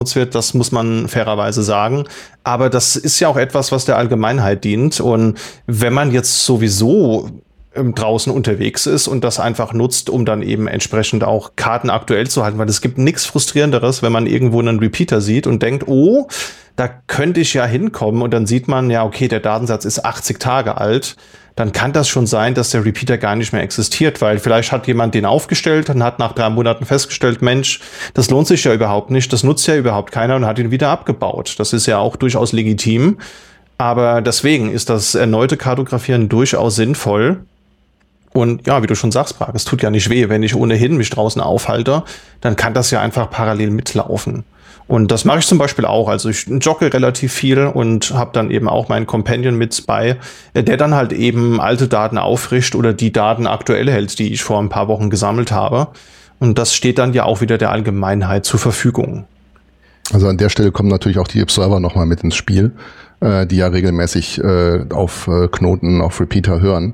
wird, das muss man fairerweise sagen. Aber das ist ja auch etwas, was der Allgemeinheit dient. Und wenn man jetzt sowieso draußen unterwegs ist und das einfach nutzt, um dann eben entsprechend auch Karten aktuell zu halten, weil es gibt nichts Frustrierenderes, wenn man irgendwo einen Repeater sieht und denkt, oh, da könnte ich ja hinkommen, und dann sieht man, ja, okay, der Datensatz ist 80 Tage alt, dann kann das schon sein, dass der Repeater gar nicht mehr existiert, weil vielleicht hat jemand den aufgestellt und hat nach 3 Monaten festgestellt, Mensch, das lohnt sich ja überhaupt nicht, das nutzt ja überhaupt keiner, und hat ihn wieder abgebaut. Das ist ja auch durchaus legitim, aber deswegen ist das erneute Kartografieren durchaus sinnvoll. Und ja, wie du schon sagst, Prag, es tut ja nicht weh, wenn ich ohnehin mich draußen aufhalte, dann kann das ja einfach parallel mitlaufen. Und das mache ich zum Beispiel auch. Also ich jogge relativ viel und habe dann eben auch meinen Companion mit bei, der dann halt eben alte Daten auffrischt oder die Daten aktuell hält, die ich vor ein paar Wochen gesammelt habe. Und das steht dann ja auch wieder der Allgemeinheit zur Verfügung. Also an der Stelle kommen natürlich auch die Observer nochmal mit ins Spiel, die ja regelmäßig auf Knoten, auf Repeater hören.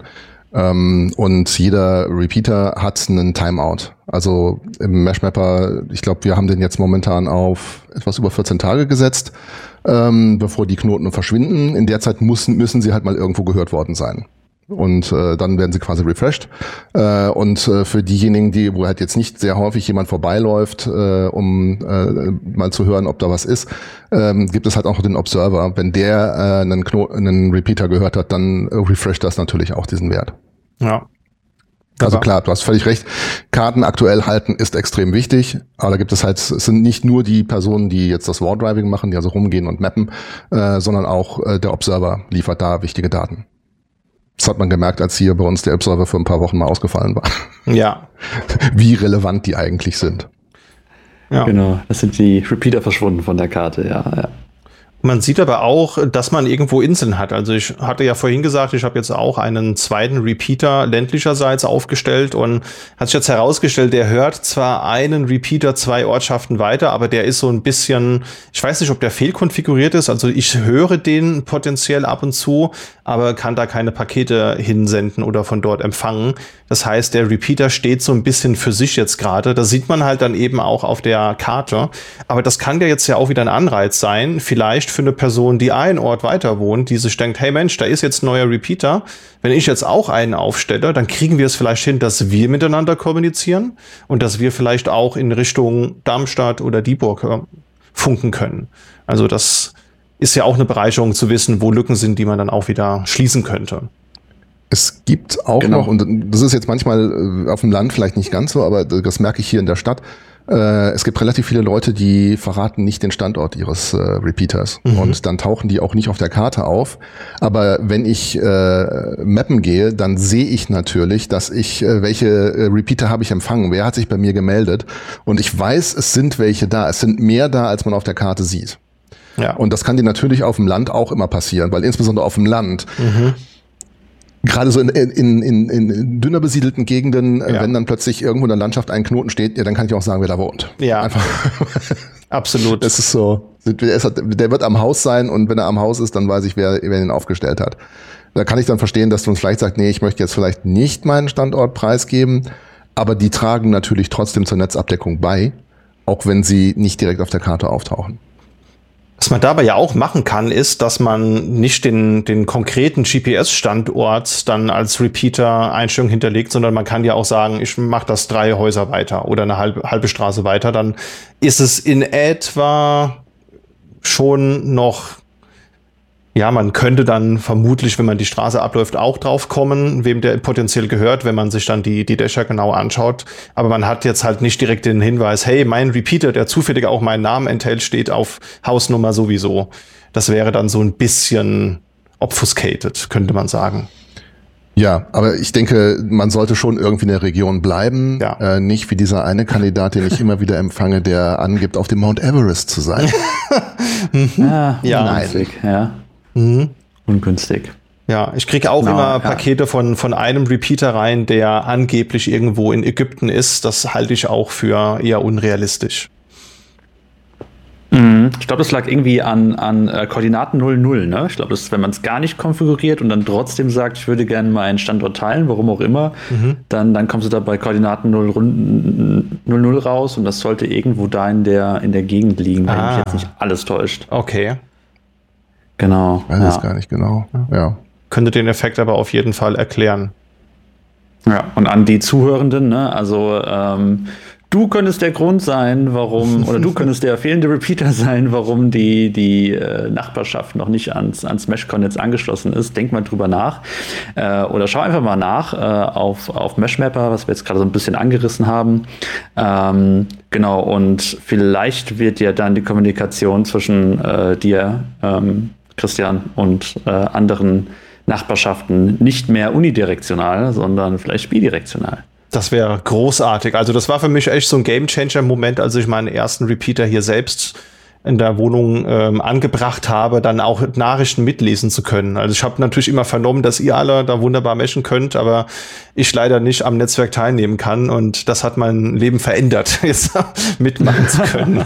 Und jeder Repeater hat einen Timeout. Also im Meshmapper, ich glaube, wir haben den jetzt momentan auf etwas über 14 Tage gesetzt, bevor die Knoten verschwinden. In der Zeit müssen sie halt mal irgendwo gehört worden sein. Und dann werden sie quasi refreshed. Und für diejenigen, wo halt jetzt nicht sehr häufig jemand vorbeiläuft, um mal zu hören, ob da was ist, gibt es halt auch den Observer. Wenn der einen Repeater gehört hat, dann refresht das natürlich auch diesen Wert. Ja. Also klar, du hast völlig recht. Karten aktuell halten ist extrem wichtig, aber da gibt es halt, es sind nicht nur die Personen, die jetzt das Wardriving machen, die also rumgehen und mappen, sondern auch der Observer liefert da wichtige Daten. Das hat man gemerkt, als hier bei uns der Observer für ein paar Wochen mal ausgefallen war. Ja. Wie relevant die eigentlich sind. Ja. Genau, das sind die Repeater verschwunden von der Karte, ja. Man sieht aber auch, dass man irgendwo Inseln hat. Also ich hatte ja vorhin gesagt, ich habe jetzt auch einen zweiten Repeater ländlicherseits aufgestellt und hat sich jetzt herausgestellt, der hört zwar einen Repeater 2 Ortschaften weiter, aber der ist so ein bisschen, ich weiß nicht, ob der fehlkonfiguriert ist. Also ich höre den potenziell ab und zu, aber kann da keine Pakete hinsenden oder von dort empfangen. Das heißt, der Repeater steht so ein bisschen für sich jetzt gerade. Das sieht man halt dann eben auch auf der Karte. Aber das kann ja jetzt ja auch wieder ein Anreiz sein, vielleicht für eine Person, die einen Ort weiter wohnt, die sich denkt, hey Mensch, da ist jetzt ein neuer Repeater. Wenn ich jetzt auch einen aufstelle, dann kriegen wir es vielleicht hin, dass wir miteinander kommunizieren und dass wir vielleicht auch in Richtung Darmstadt oder Dieburg funken können. Also das ist ja auch eine Bereicherung zu wissen, wo Lücken sind, die man dann auch wieder schließen könnte. Es gibt auch noch, und das ist jetzt manchmal auf dem Land vielleicht nicht ganz so, aber das merke ich hier in der Stadt, es gibt relativ viele Leute, die verraten nicht den Standort ihres Repeaters. Und dann tauchen die auch nicht auf der Karte auf. Aber wenn ich mappen gehe, dann sehe ich natürlich, dass welche Repeater habe ich empfangen, wer hat sich bei mir gemeldet. Und ich weiß, es sind welche da. Es sind mehr da, als man auf der Karte sieht. Ja. Und das kann dir natürlich auf dem Land auch immer passieren, weil insbesondere auf dem Land gerade so in dünner besiedelten Gegenden, wenn dann plötzlich irgendwo in der Landschaft ein Knoten steht, ja, dann kann ich auch sagen, wer da wohnt. Ja, einfach. Absolut. Es ist so, der wird am Haus sein und wenn er am Haus ist, dann weiß ich, wer ihn aufgestellt hat. Da kann ich dann verstehen, dass du uns vielleicht sagst, nee, ich möchte jetzt vielleicht nicht meinen Standort preisgeben, aber die tragen natürlich trotzdem zur Netzabdeckung bei, auch wenn sie nicht direkt auf der Karte auftauchen. Was man dabei ja auch machen kann, ist, dass man nicht den konkreten GPS-Standort dann als Repeater-Einstellung hinterlegt, sondern man kann ja auch sagen, ich mache das 3 Häuser weiter oder eine halbe Straße weiter. Dann ist es in etwa schon noch, ja, man könnte dann vermutlich, wenn man die Straße abläuft, auch drauf kommen, wem der potenziell gehört, wenn man sich dann die Dächer genau anschaut. Aber man hat jetzt halt nicht direkt den Hinweis, hey, mein Repeater, der zufällig auch meinen Namen enthält, steht auf Hausnummer sowieso. Das wäre dann so ein bisschen obfuscated, könnte man sagen. Ja, aber ich denke, man sollte schon irgendwie in der Region bleiben. Ja. Nicht wie dieser eine Kandidat, den ich immer wieder empfange, der angibt, auf dem Mount Everest zu sein. Ja, ungünstig, ja. Ungünstig. Ja, ich kriege auch immer Pakete von einem Repeater rein, der angeblich irgendwo in Ägypten ist. Das halte ich auch für eher unrealistisch. Ich glaube, das lag irgendwie an Koordinaten 00, ne? Ich glaube, wenn man es gar nicht konfiguriert und dann trotzdem sagt, ich würde gerne meinen Standort teilen, warum auch immer, dann kommst du da bei Koordinaten 00 raus und das sollte irgendwo da in der Gegend liegen, wenn mich jetzt nicht alles täuscht. Okay. Genau. Ich weiß es gar nicht genau. Ja. Könnte den Effekt aber auf jeden Fall erklären. Ja, und an die Zuhörenden, ne? Also du könntest der Grund sein, warum, oder du könntest der fehlende Repeater sein, warum die Nachbarschaft noch nicht ans Meshcon-Netz angeschlossen ist. Denk mal drüber nach. Oder schau einfach mal nach auf Meshmapper, was wir jetzt gerade so ein bisschen angerissen haben. Genau, und vielleicht wird ja dann die Kommunikation zwischen dir, Christian, und anderen Nachbarschaften nicht mehr unidirektional, sondern vielleicht bidirektional. Das wäre großartig. Also das war für mich echt so ein Game-Changer-Moment, als ich meinen ersten Repeater hier selbst in der Wohnung angebracht habe, dann auch Nachrichten mitlesen zu können. Also ich habe natürlich immer vernommen, dass ihr alle da wunderbar meshen könnt, aber ich leider nicht am Netzwerk teilnehmen kann und das hat mein Leben verändert, jetzt mitmachen zu können.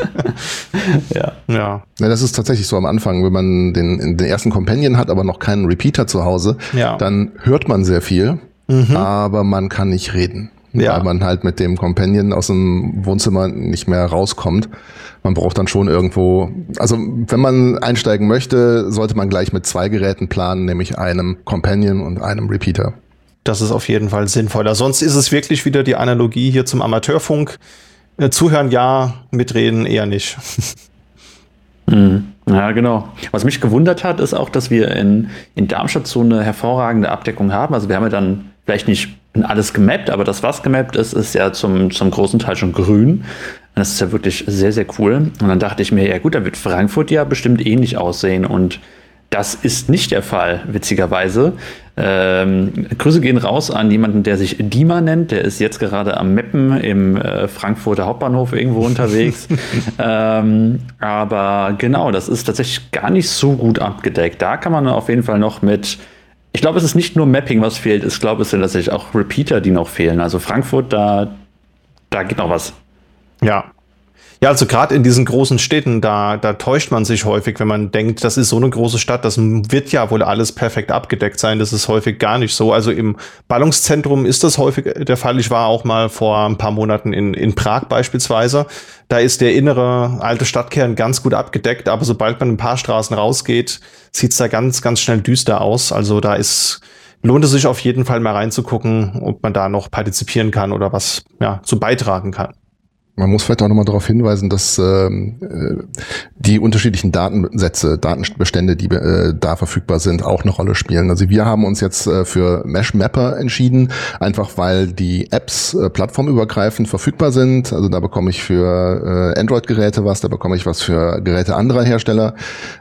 Ja, das ist tatsächlich so am Anfang, wenn man den ersten Companion hat, aber noch keinen Repeater zu Hause, dann hört man sehr viel, aber man kann nicht reden. Weil man halt mit dem Companion aus dem Wohnzimmer nicht mehr rauskommt. Man braucht dann schon irgendwo, also wenn man einsteigen möchte, sollte man gleich mit 2 Geräten planen, nämlich einem Companion und einem Repeater. Das ist auf jeden Fall sinnvoller. Sonst ist es wirklich wieder die Analogie hier zum Amateurfunk. Zuhören ja, mitreden eher nicht. Ja, genau. Was mich gewundert hat, ist auch, dass wir in Darmstadt so eine hervorragende Abdeckung haben. Also wir haben ja dann vielleicht nicht alles gemappt, aber das, was gemappt ist, ist ja zum großen Teil schon grün. Und das ist ja wirklich sehr, sehr cool. Und dann dachte ich mir, ja gut, da wird Frankfurt ja bestimmt ähnlich aussehen. Und das ist nicht der Fall, witzigerweise. Grüße gehen raus an jemanden, der sich Dima nennt. Der ist jetzt gerade am Mappen im Frankfurter Hauptbahnhof irgendwo unterwegs. Aber genau, das ist tatsächlich gar nicht so gut abgedeckt. Da kann man auf jeden Fall noch mit... Ich glaube, es ist nicht nur Mapping, was fehlt. Ich glaube, es sind tatsächlich auch Repeater, die noch fehlen. Also Frankfurt, da geht noch was. Ja. Ja, also gerade in diesen großen Städten, da täuscht man sich häufig, wenn man denkt, das ist so eine große Stadt, das wird ja wohl alles perfekt abgedeckt sein. Das ist häufig gar nicht so. Also im Ballungszentrum ist das häufig der Fall. Ich war auch mal vor ein paar Monaten in Prag beispielsweise. Da ist der innere alte Stadtkern ganz gut abgedeckt, aber sobald man ein paar Straßen rausgeht, sieht's da ganz, ganz schnell düster aus. Also lohnt es sich auf jeden Fall mal reinzugucken, ob man da noch partizipieren kann oder was zu beitragen kann. Man muss vielleicht auch nochmal darauf hinweisen, dass die unterschiedlichen Datenbestände, die da verfügbar sind, auch eine Rolle spielen. Also wir haben uns jetzt für Meshmapper entschieden, einfach weil die Apps plattformübergreifend verfügbar sind. Also da bekomme ich für Android-Geräte was, da bekomme ich was für Geräte anderer Hersteller.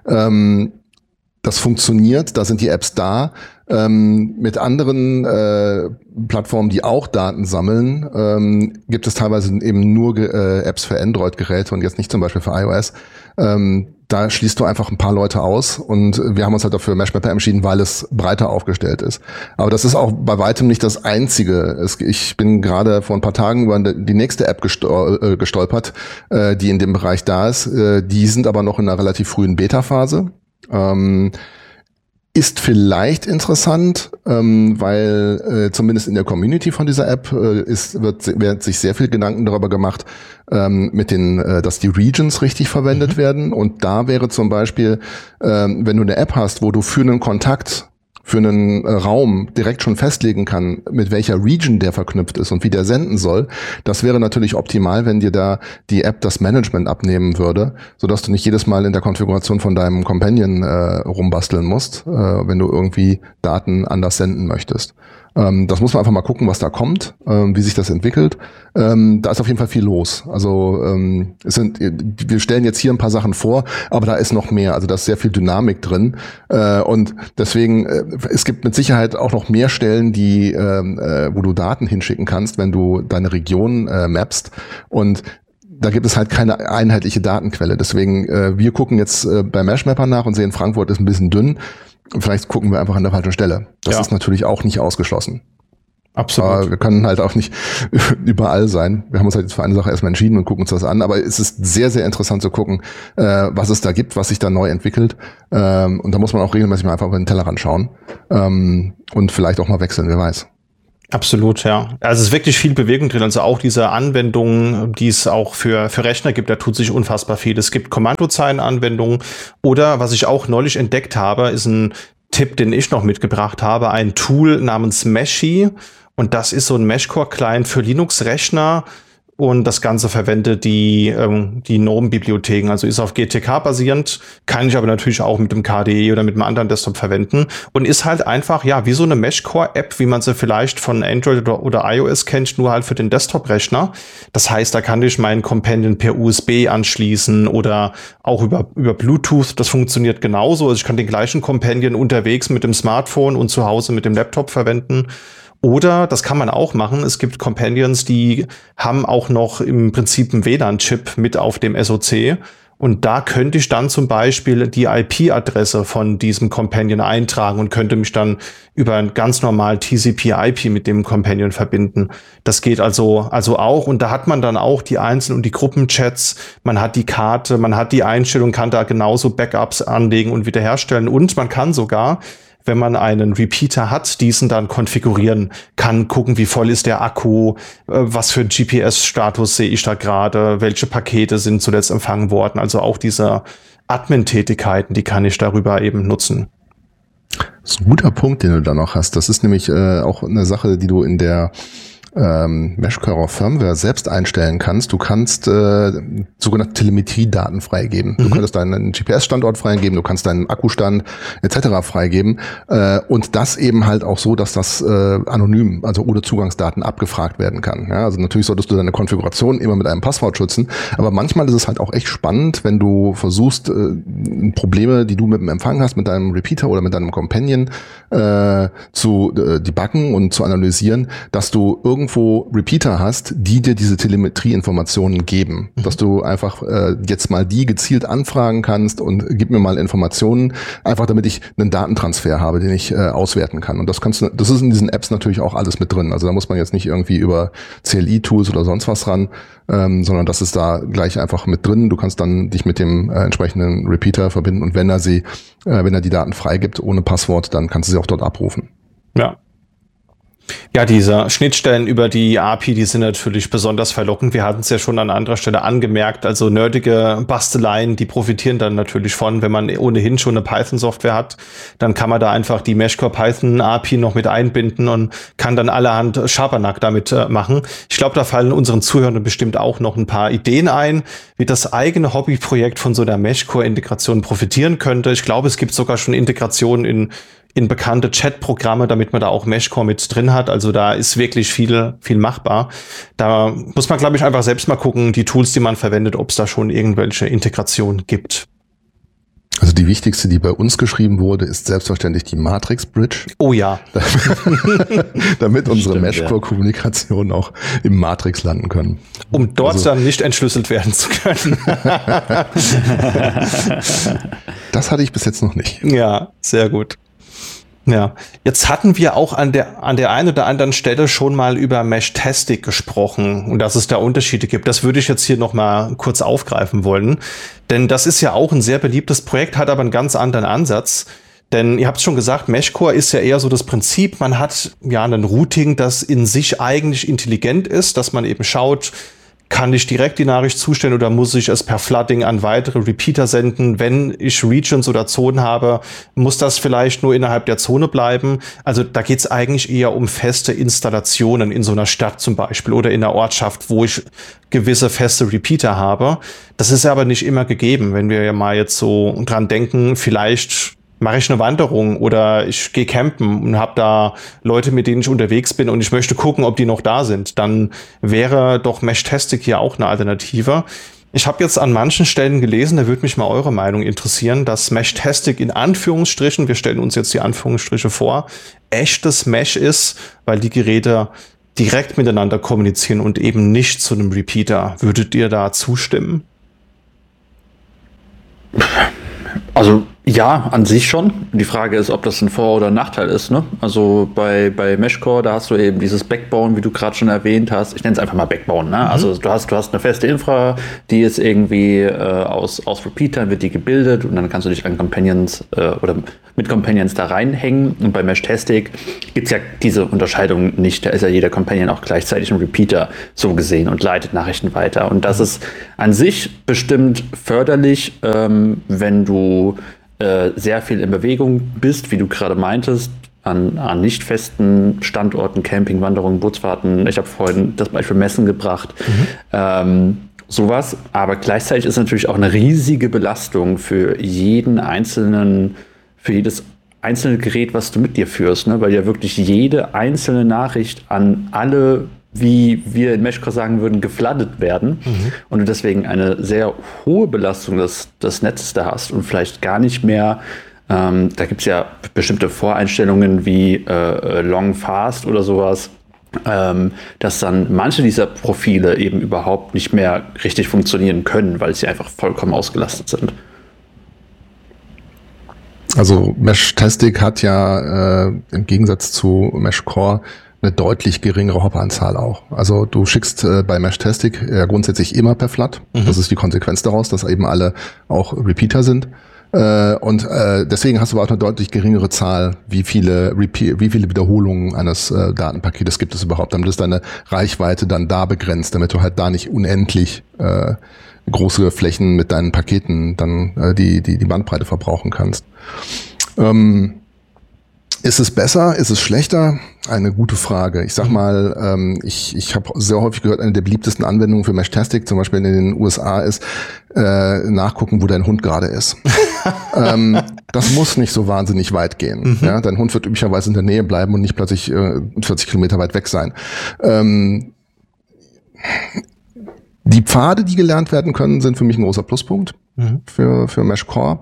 Das funktioniert, da sind die Apps da. Mit anderen Plattformen, die auch Daten sammeln, gibt es teilweise eben nur Apps für Android-Geräte und jetzt nicht zum Beispiel für iOS. Da schließt du einfach ein paar Leute aus und wir haben uns halt dafür Meshmapper entschieden, weil es breiter aufgestellt ist. Aber das ist auch bei weitem nicht das Einzige. Ich bin gerade vor ein paar Tagen über die nächste App gestolpert, die in dem Bereich da ist. Die sind aber noch in einer relativ frühen Beta-Phase. Ist vielleicht interessant, weil zumindest in der Community von dieser App wird sich sehr viel Gedanken darüber gemacht, dass die Regions richtig verwendet werden. Und da wäre zum Beispiel, wenn du eine App hast, wo du für einen Kontakt, für einen Raum direkt schon festlegen kann, mit welcher Region der verknüpft ist und wie der senden soll. Das wäre natürlich optimal, wenn dir da die App das Management abnehmen würde, sodass du nicht jedes Mal in der Konfiguration von deinem Companion rumbasteln musst, wenn du irgendwie Daten anders senden möchtest. Das muss man einfach mal gucken, was da kommt, wie sich das entwickelt. Da ist auf jeden Fall viel los. Also wir stellen jetzt hier ein paar Sachen vor, aber da ist noch mehr. Also da ist sehr viel Dynamik drin. Und deswegen, es gibt mit Sicherheit auch noch mehr Stellen, wo du Daten hinschicken kannst, wenn du deine Region mappst. Und da gibt es halt keine einheitliche Datenquelle. Deswegen, wir gucken jetzt bei Meshmapper nach und sehen, Frankfurt ist ein bisschen dünn. Vielleicht gucken wir einfach an der falschen Stelle. Das ist natürlich auch nicht ausgeschlossen. Absolut. Aber wir können halt auch nicht überall sein. Wir haben uns halt jetzt für eine Sache erstmal entschieden und gucken uns das an. Aber es ist sehr, sehr interessant zu gucken, was es da gibt, was sich da neu entwickelt. Und da muss man auch regelmäßig mal einfach über den Tellerrand schauen. Und vielleicht auch mal wechseln, wer weiß. Absolut, ja. Also es ist wirklich viel Bewegung drin. Also auch diese Anwendungen, die es auch für Rechner gibt, da tut sich unfassbar viel. Es gibt Kommandozeilenanwendungen oder was ich auch neulich entdeckt habe, ist ein Tipp, den ich noch mitgebracht habe, ein Tool namens Meshy. Und das ist so ein Meshcore-Client für Linux-Rechner. Und das Ganze verwendet die GNOME-Bibliotheken, also ist auf GTK basierend, kann ich aber natürlich auch mit dem KDE oder mit einem anderen Desktop verwenden und ist halt einfach, ja, wie so eine Meshcore-App, wie man sie vielleicht von Android oder iOS kennt, nur halt für den Desktop-Rechner. Das heißt, da kann ich meinen Companion per USB anschließen oder auch über Bluetooth. Das funktioniert genauso. Also ich kann den gleichen Companion unterwegs mit dem Smartphone und zu Hause mit dem Laptop verwenden. Oder, das kann man auch machen, es gibt Companions, die haben auch noch im Prinzip einen WLAN-Chip mit auf dem SoC. Und da könnte ich dann zum Beispiel die IP-Adresse von diesem Companion eintragen und könnte mich dann über ein ganz normal TCP/IP mit dem Companion verbinden. Das geht also auch. Und da hat man dann auch die Einzel- und die Gruppenchats. Man hat die Karte, man hat die Einstellung, kann da genauso Backups anlegen und wiederherstellen. Und man kann sogar, wenn man einen Repeater hat, diesen dann konfigurieren kann, gucken, wie voll ist der Akku, was für GPS-Status sehe ich da gerade, welche Pakete sind zuletzt empfangen worden. Also auch diese Admin-Tätigkeiten, die kann ich darüber eben nutzen. Das ist ein guter Punkt, den du da noch hast. Das ist nämlich auch eine Sache, die du in der Meshcore Firmware selbst einstellen kannst. Du kannst sogenannte Telemetriedaten freigeben. Du könntest deinen GPS-Standort freigeben, du kannst deinen Akkustand etc. freigeben und das eben halt auch so, dass das anonym, also ohne Zugangsdaten abgefragt werden kann. Ja, also natürlich solltest du deine Konfiguration immer mit einem Passwort schützen, aber manchmal ist es halt auch echt spannend, wenn du versuchst, Probleme, die du mit dem Empfang hast, mit deinem Repeater oder mit deinem Companion zu debuggen und zu analysieren, dass du irgendwo Repeater hast, die dir diese Telemetrie-Informationen geben. Dass du einfach jetzt mal die gezielt anfragen kannst und gib mir mal Informationen, einfach damit ich einen Datentransfer habe, den ich auswerten kann. Und das ist in diesen Apps natürlich auch alles mit drin. Also da muss man jetzt nicht irgendwie über CLI-Tools oder sonst was ran, sondern das ist da gleich einfach mit drin. Du kannst dann dich mit dem entsprechenden Repeater verbinden und wenn er die Daten freigibt ohne Passwort, dann kannst du sie auch dort abrufen. Ja. Ja, diese Schnittstellen über die API, die sind natürlich besonders verlockend. Wir hatten es ja schon an anderer Stelle angemerkt. Also nerdige Basteleien, die profitieren dann natürlich von, wenn man ohnehin schon eine Python-Software hat. Dann kann man da einfach die Meshcore Python API noch mit einbinden und kann dann allerhand Schabernack damit machen. Ich glaube, da fallen unseren Zuhörern bestimmt auch noch ein paar Ideen ein, wie das eigene Hobbyprojekt von so einer Meshcore-Integration profitieren könnte. Ich glaube, es gibt sogar schon Integrationen in bekannte Chat-Programme, damit man da auch Meshcore mit drin hat. Also da ist wirklich viel machbar. Da muss man, glaube ich, einfach selbst mal gucken, die Tools, die man verwendet, ob es da schon irgendwelche Integrationen gibt. Also die wichtigste, die bei uns geschrieben wurde, ist selbstverständlich die Matrix Bridge. Oh ja. Damit unsere Meshcore-Kommunikation auch im Matrix landen können. Um dort dann nicht entschlüsselt werden zu können. Das hatte ich bis jetzt noch nicht. Ja, sehr gut. Ja, jetzt hatten wir auch an der einen oder anderen Stelle schon mal über Meshtastic gesprochen und dass es da Unterschiede gibt. Das würde ich jetzt hier noch mal kurz aufgreifen wollen, denn das ist ja auch ein sehr beliebtes Projekt, hat aber einen ganz anderen Ansatz. Denn ihr habt es schon gesagt, Meshcore ist ja eher so das Prinzip, man hat ja ein Routing, das in sich eigentlich intelligent ist, dass man eben schaut, kann ich direkt die Nachricht zustellen oder muss ich es per Flooding an weitere Repeater senden? Wenn ich Regions oder Zonen habe, muss das vielleicht nur innerhalb der Zone bleiben? Also da geht es eigentlich eher um feste Installationen in so einer Stadt zum Beispiel oder in einer Ortschaft, wo ich gewisse feste Repeater habe. Das ist aber nicht immer gegeben. Wenn wir ja mal jetzt so dran denken, vielleicht mache ich eine Wanderung oder ich gehe campen und habe da Leute, mit denen ich unterwegs bin und ich möchte gucken, ob die noch da sind, dann wäre doch Meshtastic hier auch eine Alternative. Ich habe jetzt an manchen Stellen gelesen, da würde mich mal eure Meinung interessieren, dass Meshtastic in Anführungsstrichen, wir stellen uns jetzt die Anführungsstriche vor, echtes Mesh ist, weil die Geräte direkt miteinander kommunizieren und eben nicht zu einem Repeater. Würdet ihr da zustimmen? Also Ja, an sich schon. Die Frage ist, ob das ein Vor- oder ein Nachteil ist. Ne? Also bei Meshcore, da hast du eben dieses Backbone, wie du gerade schon erwähnt hast. Ich nenne es einfach mal Backbone. Ne? Also du hast eine feste Infra, die ist irgendwie aus Repeatern, wird die gebildet und dann kannst du dich an Companions oder mit Companions da reinhängen. Und bei Meshtastic gibt es ja diese Unterscheidung nicht. Da ist ja jeder Companion auch gleichzeitig ein Repeater so gesehen und leitet Nachrichten weiter. Und das ist an sich bestimmt förderlich, wenn du sehr viel in Bewegung bist, wie du gerade meintest, an nicht festen Standorten, Camping, Wanderungen, Bootsfahrten. Ich habe vorhin das Beispiel Messen gebracht. Sowas. Aber gleichzeitig ist natürlich auch eine riesige Belastung für jedes einzelne Gerät, was du mit dir führst, ne? Weil ja wirklich jede einzelne Nachricht an alle, wie wir in Meshcore sagen würden, gefladdet werden und du deswegen eine sehr hohe Belastung des Netzes da hast und vielleicht gar nicht mehr, da gibt es ja bestimmte Voreinstellungen wie Long Fast oder sowas, dass dann manche dieser Profile eben überhaupt nicht mehr richtig funktionieren können, weil sie einfach vollkommen ausgelastet sind. Also Meshtastic hat ja im Gegensatz zu Meshcore eine deutlich geringere Hopperanzahl auch. Also du schickst bei Meshtastic grundsätzlich immer per FLAT. Das ist die Konsequenz daraus, dass eben alle auch Repeater sind. Und deswegen hast du aber auch eine deutlich geringere Zahl, wie viele Wiederholungen eines Datenpaketes gibt es überhaupt, damit ist deine Reichweite dann da begrenzt, damit du halt da nicht unendlich große Flächen mit deinen Paketen dann die Bandbreite verbrauchen kannst. Ist es besser? Ist es schlechter? Eine gute Frage. Ich sag mal, ich habe sehr häufig gehört, eine der beliebtesten Anwendungen für Meshtastic, zum Beispiel in den USA, ist nachgucken, wo dein Hund gerade ist. Das muss nicht so wahnsinnig weit gehen. Ja, dein Hund wird üblicherweise in der Nähe bleiben und nicht plötzlich 40 Kilometer weit weg sein. Die Pfade, die gelernt werden können, sind für mich ein großer Pluspunkt für Meshcore.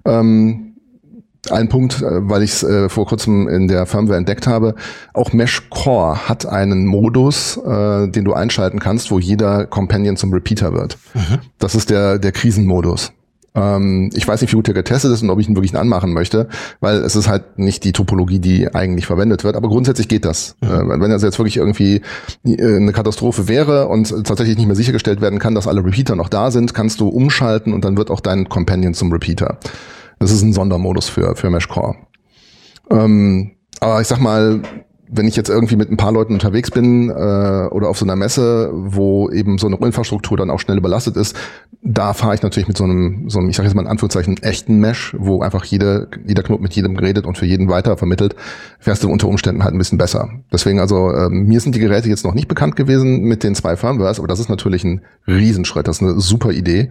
Ein Punkt, weil ich es vor kurzem in der Firmware entdeckt habe, auch Meshcore hat einen Modus, den du einschalten kannst, wo jeder Companion zum Repeater wird. Das ist der Krisenmodus. Ich weiß nicht, wie gut der getestet ist und ob ich ihn wirklich anmachen möchte, weil es ist halt nicht die Topologie, die eigentlich verwendet wird, aber grundsätzlich geht das. Wenn das jetzt wirklich irgendwie eine Katastrophe wäre und tatsächlich nicht mehr sichergestellt werden kann, dass alle Repeater noch da sind, kannst du umschalten und dann wird auch dein Companion zum Repeater. Das ist ein Sondermodus für Meshcore. Aber ich sag mal, wenn ich jetzt irgendwie mit ein paar Leuten unterwegs bin oder auf so einer Messe, wo eben so eine Infrastruktur dann auch schnell überlastet ist, da fahre ich natürlich mit so einem, ich sage jetzt mal in Anführungszeichen, echten Mesh, wo einfach jeder Knoten mit jedem redet und für jeden weiter vermittelt, fährst du unter Umständen halt ein bisschen besser. Deswegen also, mir sind die Geräte jetzt noch nicht bekannt gewesen mit den 2 Firmwares, aber das ist natürlich ein Riesenschritt, das ist eine super Idee.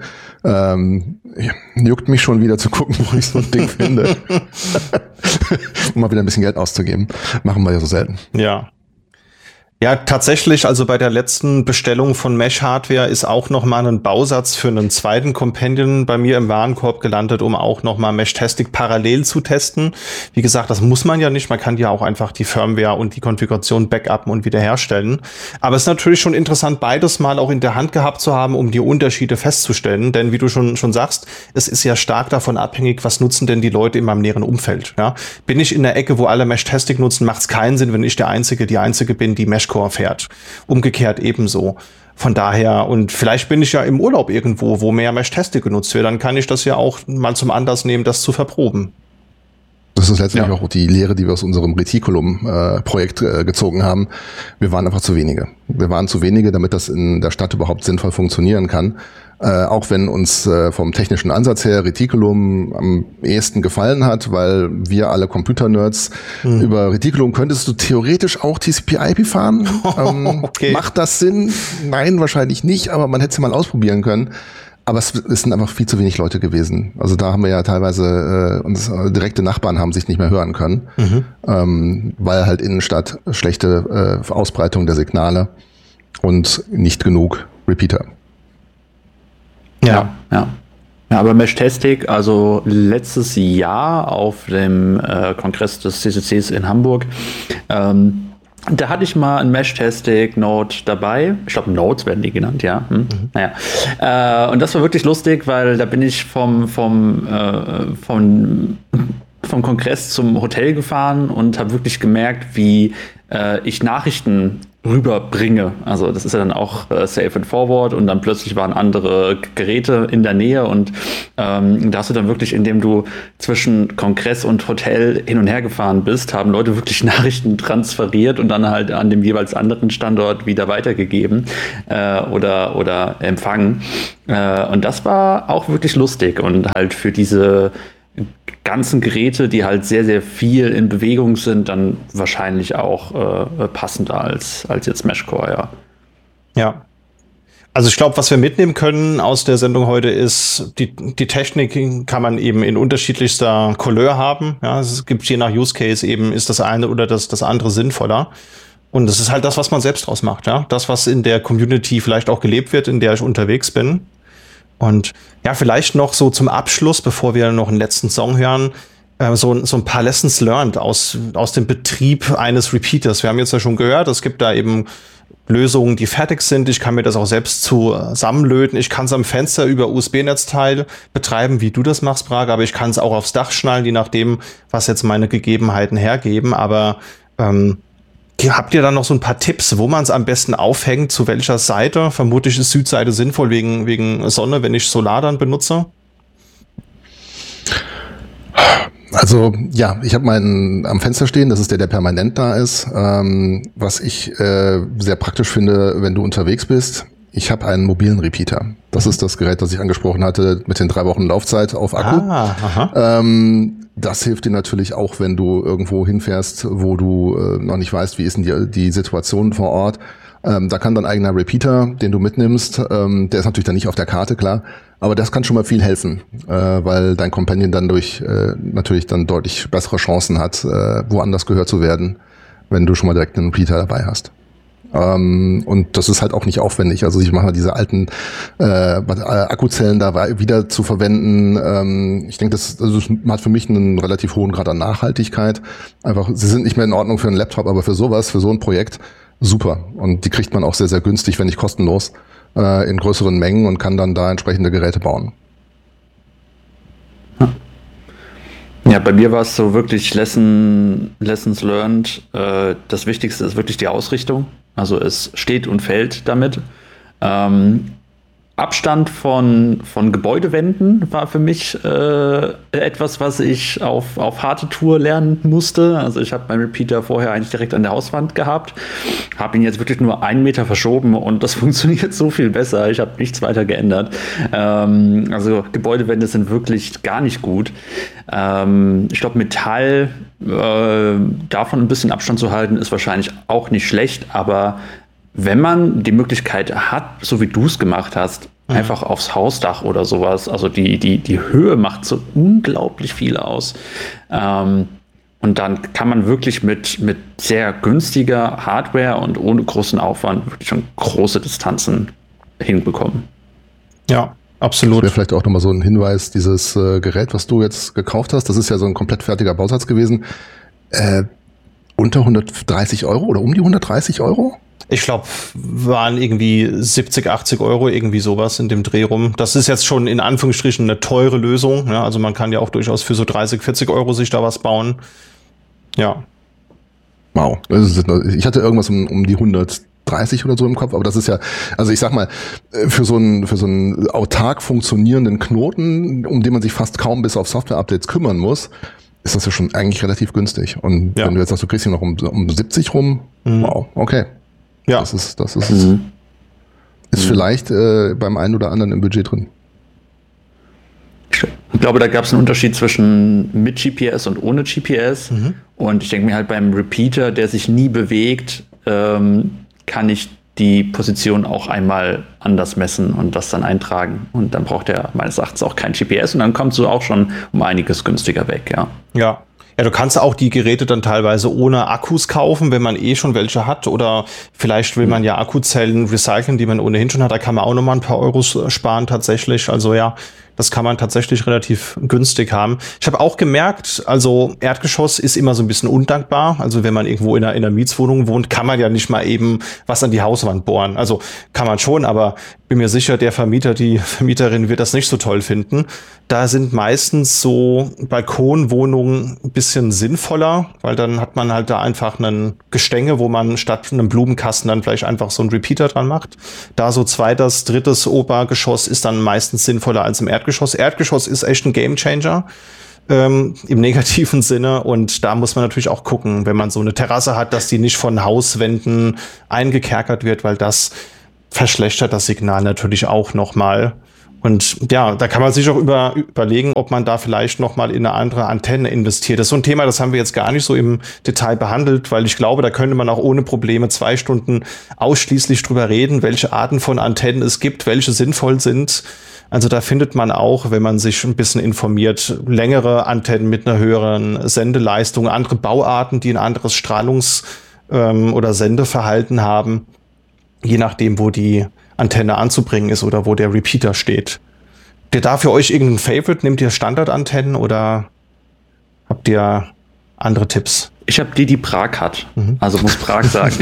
Juckt mich schon wieder zu gucken, wo ich so ein Ding finde. Um mal wieder ein bisschen Geld auszugeben. Machen wir ja so selten. Ja. Ja, tatsächlich, also bei der letzten Bestellung von Mesh-Hardware ist auch nochmal ein Bausatz für einen zweiten Companion bei mir im Warenkorb gelandet, um auch nochmal Meshtastic parallel zu testen. Wie gesagt, das muss man ja nicht. Man kann ja auch einfach die Firmware und die Konfiguration backuppen und wiederherstellen. Aber es ist natürlich schon interessant, beides mal auch in der Hand gehabt zu haben, um die Unterschiede festzustellen. Denn wie du schon sagst, es ist ja stark davon abhängig, was nutzen denn die Leute in meinem näheren Umfeld. Ja? Bin ich in der Ecke, wo alle Meshtastic nutzen, macht es keinen Sinn, wenn ich die Einzige bin, die Meshcore fährt. Umgekehrt ebenso. Von daher, und vielleicht bin ich ja im Urlaub irgendwo, wo mehr Meshtastic genutzt wird, dann kann ich das ja auch mal zum Anlass nehmen, das zu verproben. Das ist letztendlich auch die Lehre, die wir aus unserem Reticulum-Projekt gezogen haben. Wir waren einfach zu wenige. Wir waren zu wenige, damit das in der Stadt überhaupt sinnvoll funktionieren kann. Auch wenn uns vom technischen Ansatz her Reticulum am ehesten gefallen hat, weil wir alle Computer-Nerds über Reticulum könntest du theoretisch auch TCP/IP fahren. Okay. Macht das Sinn? Nein, wahrscheinlich nicht, aber man hätte es mal ausprobieren können. Aber es sind einfach viel zu wenig Leute gewesen. Also da haben wir ja teilweise unsere direkte Nachbarn haben sich nicht mehr hören können, weil halt Innenstadt schlechte Ausbreitung der Signale und nicht genug Repeater. Ja, aber Meshtastic, also letztes Jahr auf dem Kongress des CCCs in Hamburg, Da hatte ich mal ein Mesh-Tastic-Node dabei. Ich glaube, Nodes werden die genannt, ja. Naja. Und das war wirklich lustig, weil da bin ich vom Kongress zum Hotel gefahren und habe wirklich gemerkt, wie ich Nachrichten rüberbringe. Also das ist ja dann auch Safe and Forward und dann plötzlich waren andere Geräte in der Nähe und da hast du dann wirklich, indem du zwischen Kongress und Hotel hin und her gefahren bist, haben Leute wirklich Nachrichten transferiert und dann halt an dem jeweils anderen Standort wieder weitergegeben oder empfangen. Und das war auch wirklich lustig und halt für diese ganzen Geräte, die halt sehr, sehr viel in Bewegung sind, dann wahrscheinlich auch passender als jetzt Meshcore, ja. Ja. Also ich glaube, was wir mitnehmen können aus der Sendung heute ist, die Technik kann man eben in unterschiedlichster Couleur haben. Ja, es gibt je nach Use Case eben, ist das eine oder das andere sinnvoller. Und das ist halt das, was man selbst draus macht. Ja? Das, was in der Community vielleicht auch gelebt wird, in der ich unterwegs bin. Und ja, vielleicht noch so zum Abschluss, bevor wir noch einen letzten Song hören, so ein paar Lessons learned aus dem Betrieb eines Repeaters. Wir haben jetzt ja schon gehört, es gibt da eben Lösungen, die fertig sind. Ich kann mir das auch selbst zusammenlöten. Ich kann es am Fenster über USB-Netzteil betreiben, wie du das machst, Braga, aber ich kann es auch aufs Dach schnallen, je nachdem, was jetzt meine Gegebenheiten hergeben. Aber habt ihr dann noch so ein paar Tipps, wo man es am besten aufhängt, zu welcher Seite? Vermutlich ist Südseite sinnvoll wegen Sonne, wenn ich Solar dann benutze. Also ja, ich habe meinen am Fenster stehen, das ist der permanent da ist. Was ich sehr praktisch finde, wenn du unterwegs bist, ich habe einen mobilen Repeater. Das ist das Gerät, das ich angesprochen hatte, mit den 3 Wochen Laufzeit auf Akku. Das hilft dir natürlich auch, wenn du irgendwo hinfährst, wo du noch nicht weißt, wie ist denn die Situation vor Ort. Da kann dein eigener Repeater, den du mitnimmst, der ist natürlich dann nicht auf der Karte, klar, aber das kann schon mal viel helfen, weil dein Companion dann natürlich dann deutlich bessere Chancen hat, woanders gehört zu werden, wenn du schon mal direkt einen Repeater dabei hast. Und das ist halt auch nicht aufwendig. Also ich mache diese alten Akkuzellen da wieder zu verwenden. Ich denke, das hat für mich einen relativ hohen Grad an Nachhaltigkeit. Einfach, sie sind nicht mehr in Ordnung für einen Laptop, aber für sowas, für so ein Projekt, super. Und die kriegt man auch sehr, sehr günstig, wenn nicht kostenlos, in größeren Mengen und kann dann da entsprechende Geräte bauen. Ja, bei mir war es so wirklich Lessons learned. Das Wichtigste ist wirklich die Ausrichtung. Also es steht und fällt damit. Abstand von Gebäudewänden war für mich etwas, was ich auf harte Tour lernen musste. Also ich habe meinen Repeater vorher eigentlich direkt an der Hauswand gehabt, habe ihn jetzt wirklich nur 1 Meter verschoben und das funktioniert so viel besser. Ich habe nichts weiter geändert. Also Gebäudewände sind wirklich gar nicht gut. Ich glaube, Metall, davon ein bisschen Abstand zu halten, ist wahrscheinlich auch nicht schlecht, aber wenn man die Möglichkeit hat, so wie du es gemacht hast, einfach aufs Hausdach oder sowas, also die Höhe macht so unglaublich viel aus. Und dann kann man wirklich mit sehr günstiger Hardware und ohne großen Aufwand wirklich schon große Distanzen hinbekommen. Ja, absolut. Das wäre vielleicht auch nochmal so ein Hinweis, dieses Gerät, was du jetzt gekauft hast, das ist ja so ein komplett fertiger Bausatz gewesen. Unter 130 Euro oder um die 130 Euro? Ich glaube, waren irgendwie 70, 80 Euro, irgendwie sowas in dem Dreh rum. Das ist jetzt schon in Anführungsstrichen eine teure Lösung. Ja, also man kann ja auch durchaus für so 30, 40 Euro sich da was bauen. Ja. Wow. Ich hatte irgendwas um die 130 oder so im Kopf, aber das ist ja, also ich sag mal, für so einen autark funktionierenden Knoten, um den man sich fast kaum bis auf Software-Updates kümmern muss, ist das ja schon eigentlich relativ günstig. Und wenn du jetzt sagst, du kriegst ihn noch um 70 rum, wow, okay. Ja. Das ist vielleicht beim einen oder anderen im Budget drin. Ich glaube, da gab es einen Unterschied zwischen mit GPS und ohne GPS. Und ich denke mir halt beim Repeater, der sich nie bewegt, kann ich die Position auch einmal anders messen und das dann eintragen. Und dann braucht er meines Erachtens auch kein GPS und dann kommst du auch schon um einiges günstiger weg, ja. Ja. Ja, du kannst auch die Geräte dann teilweise ohne Akkus kaufen, wenn man schon welche hat. Oder vielleicht will man ja Akkuzellen recyceln, die man ohnehin schon hat. Da kann man auch nochmal ein paar Euros sparen tatsächlich. Also ja, Das kann man tatsächlich relativ günstig haben. Ich habe auch gemerkt, also Erdgeschoss ist immer so ein bisschen undankbar. Also wenn man irgendwo in einer Mietswohnung wohnt, kann man ja nicht mal eben was an die Hauswand bohren. Also kann man schon, aber bin mir sicher, der Vermieter, die Vermieterin wird das nicht so toll finden. Da sind meistens so Balkonwohnungen ein bisschen sinnvoller, weil dann hat man halt da einfach ein Gestänge, wo man statt einem Blumenkasten dann vielleicht einfach so einen Repeater dran macht. Da so zweites, drittes Obergeschoss ist dann meistens sinnvoller als im Erdgeschoss. Erdgeschoss ist echt ein Gamechanger im negativen Sinne, und da muss man natürlich auch gucken, wenn man so eine Terrasse hat, dass die nicht von Hauswänden eingekerkert wird, weil das verschlechtert das Signal natürlich auch nochmal. Und ja, da kann man sich auch überlegen, ob man da vielleicht nochmal in eine andere Antenne investiert. Das ist so ein Thema, das haben wir jetzt gar nicht so im Detail behandelt, weil ich glaube, da könnte man auch ohne Probleme 2 Stunden ausschließlich drüber reden, welche Arten von Antennen es gibt, welche sinnvoll sind. Also da findet man auch, wenn man sich ein bisschen informiert, längere Antennen mit einer höheren Sendeleistung, andere Bauarten, die ein anderes Strahlungs- oder Sendeverhalten haben, je nachdem, wo die Antenne anzubringen ist oder wo der Repeater steht. Habt ihr da für euch irgendein Favorite? Nehmt ihr Standardantennen oder habt ihr andere Tipps? Ich habe die Prag hat. Also muss Prag sagen.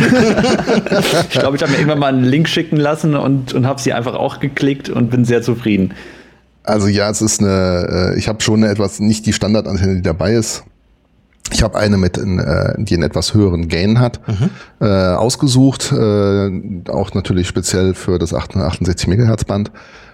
Ich glaube, ich habe mir irgendwann mal einen Link schicken lassen und habe sie einfach auch geklickt und bin sehr zufrieden. Also ja, es ist ich habe schon nicht die Standardantenne, die dabei ist. Ich habe eine die einen etwas höheren Gain hat, ausgesucht, auch natürlich speziell für das 68 MHz Band.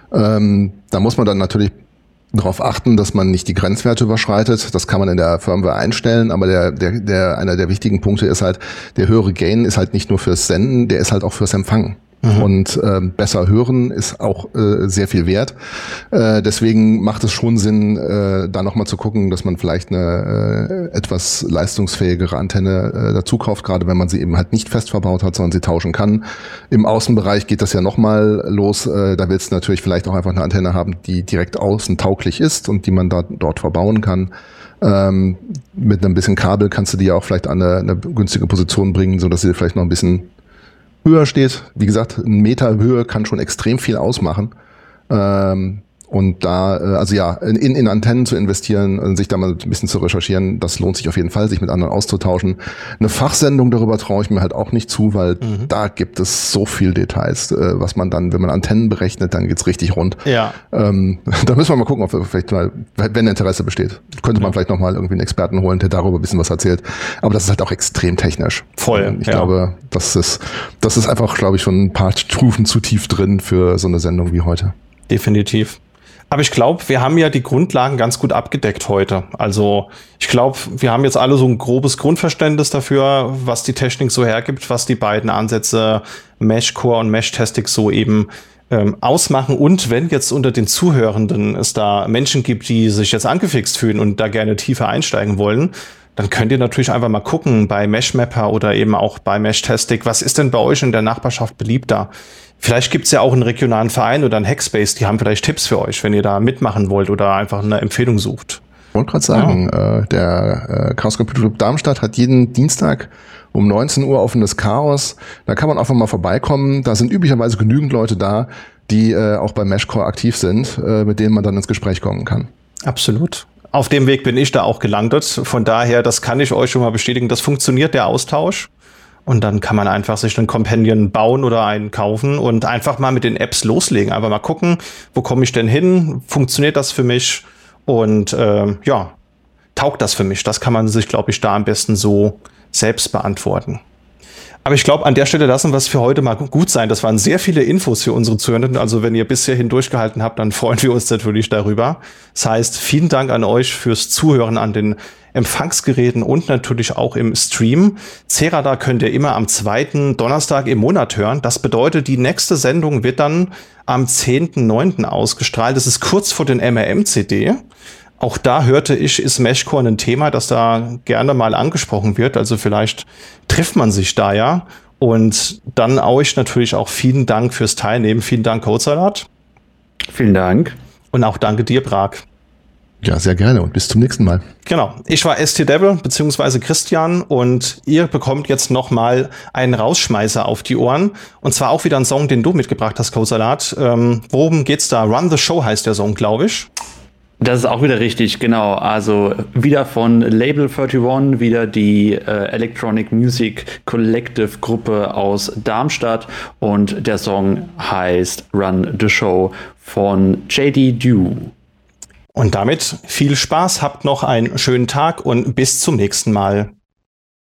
Da muss man dann natürlich darauf achten, dass man nicht die Grenzwerte überschreitet. Das kann man in der Firmware einstellen, aber einer der wichtigen Punkte ist halt, der höhere Gain ist halt nicht nur fürs Senden, der ist halt auch fürs Empfangen. Und besser hören ist auch sehr viel wert. Deswegen macht es schon Sinn, da nochmal zu gucken, dass man vielleicht eine etwas leistungsfähigere Antenne dazu kauft, gerade wenn man sie eben halt nicht fest verbaut hat, sondern sie tauschen kann. Im Außenbereich geht das ja nochmal los. Da willst du natürlich vielleicht auch einfach eine Antenne haben, die direkt außen tauglich ist und die man dort verbauen kann. Mit einem bisschen Kabel kannst du die ja auch vielleicht an eine günstige Position bringen, sodass sie vielleicht noch ein bisschen höher steht. Wie gesagt, 1 Meter Höhe kann schon extrem viel ausmachen. Und da, also ja, in Antennen zu investieren und sich da mal ein bisschen zu recherchieren, das lohnt sich auf jeden Fall, sich mit anderen auszutauschen. Eine Fachsendung darüber traue ich mir halt auch nicht zu, weil da gibt es so viel Details, was man dann, wenn man Antennen berechnet, dann geht's richtig rund. Ja. Da müssen wir mal gucken, ob wir vielleicht mal, wenn Interesse besteht, könnte man vielleicht noch mal irgendwie einen Experten holen, der darüber ein bisschen was erzählt. Aber das ist halt auch extrem technisch. Voll. Ich glaube, das ist einfach, glaube ich, schon ein paar Stufen zu tief drin für so eine Sendung wie heute. Definitiv. Aber ich glaube, wir haben ja die Grundlagen ganz gut abgedeckt heute. Also ich glaube, wir haben jetzt alle so ein grobes Grundverständnis dafür, was die Technik so hergibt, was die beiden Ansätze Mesh-Core und Mesh-Tastic so eben ausmachen. Und wenn jetzt unter den Zuhörenden es da Menschen gibt, die sich jetzt angefixt fühlen und da gerne tiefer einsteigen wollen, dann könnt ihr natürlich einfach mal gucken bei Meshmapper oder eben auch bei Mesh-Tastic, was ist denn bei euch in der Nachbarschaft beliebter? Vielleicht gibt's ja auch einen regionalen Verein oder einen Hackspace, die haben vielleicht Tipps für euch, wenn ihr da mitmachen wollt oder einfach eine Empfehlung sucht. Ich wollte gerade sagen, der Chaos Computer Club Darmstadt hat jeden Dienstag um 19 Uhr offenes Chaos. Da kann man einfach mal vorbeikommen. Da sind üblicherweise genügend Leute da, die auch bei Meshcore aktiv sind, mit denen man dann ins Gespräch kommen kann. Absolut. Auf dem Weg bin ich da auch gelandet. Von daher, das kann ich euch schon mal bestätigen, das funktioniert, der Austausch. Und dann kann man einfach sich einen Companion bauen oder einen kaufen und einfach mal mit den Apps loslegen. Einfach mal gucken, wo komme ich denn hin? Funktioniert das für mich? Und ja, taugt das für mich? Das kann man sich, glaube ich, da am besten so selbst beantworten. Aber ich glaube, an der Stelle lassen wir es für heute mal gut sein. Das waren sehr viele Infos für unsere Zuhörenden. Also wenn ihr bis hierhin durchgehalten habt, dann freuen wir uns natürlich darüber. Das heißt, vielen Dank an euch fürs Zuhören an den Empfangsgeräten und natürlich auch im Stream. CERADA könnt ihr immer am 2. Donnerstag im Monat hören. Das bedeutet, die nächste Sendung wird dann am 10.9. ausgestrahlt. Das ist kurz vor den MRM-CD. Auch da hörte ich, ist Meshcore ein Thema, das da gerne mal angesprochen wird. Also vielleicht trifft man sich da ja. Und dann euch natürlich auch vielen Dank fürs Teilnehmen. Vielen Dank, Codesalat. Vielen Dank. Und auch danke dir, Prag. Ja, sehr gerne und bis zum nächsten Mal. Genau, ich war ST Devil bzw. Christian und ihr bekommt jetzt nochmal einen Rausschmeißer auf die Ohren. Und zwar auch wieder ein Song, den du mitgebracht hast, Codesalat. Worum geht's da? Run the Show heißt der Song, glaube ich. Das ist auch wieder richtig, genau. Also wieder von Label 31, wieder die Electronic Music Collective Gruppe aus Darmstadt und der Song heißt Run the Show von JD Dew. Und damit viel Spaß, habt noch einen schönen Tag und bis zum nächsten Mal.